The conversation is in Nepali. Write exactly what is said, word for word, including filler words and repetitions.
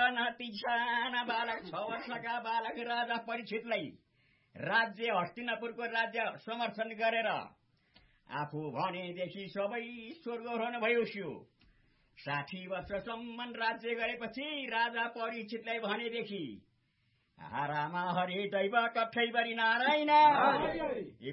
न ती साना बालक छ वर्षका बालक राजा परीक्षितलाई राज्य हस्तिनापुरको राज्य समर्थन गरेर आफू भनेदेखि सबै स्वर्ग हुनुभयो उस्यो। साठी वर्षसम्म राज्य गरेपछि राजा परीक्षितलाई भनेदेखि आरामा हरि दैव कठैबरी नारायण